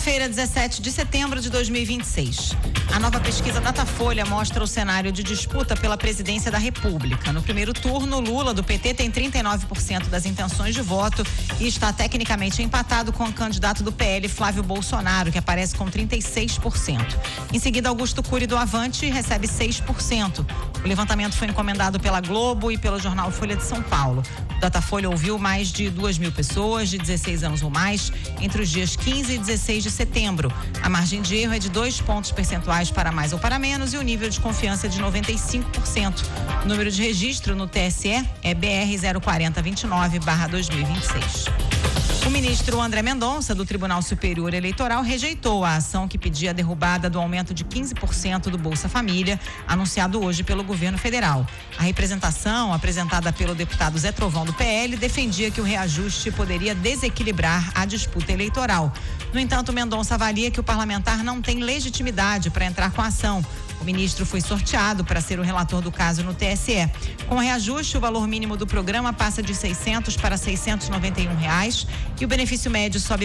Quinta-feira, 17 de setembro de 2026. A nova pesquisa Datafolha mostra o cenário de disputa pela presidência da República. No primeiro turno, Lula, do PT, tem 39% das intenções de voto e está tecnicamente empatado com o candidato do PL, Flávio Bolsonaro, que aparece com 36%. Em seguida, Augusto Cury, do Avante, recebe 6%. O levantamento foi encomendado pela Globo e pelo jornal Folha de São Paulo. O Datafolha ouviu mais de 2.000 pessoas de 16 anos ou mais entre os dias 15 e 16 de setembro. A margem de erro é de 2 pontos percentuais para mais ou para menos e o nível de confiança é de 95%. O número de registro no TSE é BR 04029/2026. O ministro André Mendonça, do Tribunal Superior Eleitoral, rejeitou a ação que pedia a derrubada do aumento de 15% do Bolsa Família, anunciado hoje pelo governo federal. A representação, apresentada pelo deputado Zé Trovão, do PL, defendia que o reajuste poderia desequilibrar a disputa eleitoral. No entanto, Mendonça avalia que o parlamentar não tem legitimidade para entrar com a ação. O ministro foi sorteado para ser o relator do caso no TSE. Com o reajuste, o valor mínimo do programa passa de R$ 600 para R$ 691 e o benefício médio sobe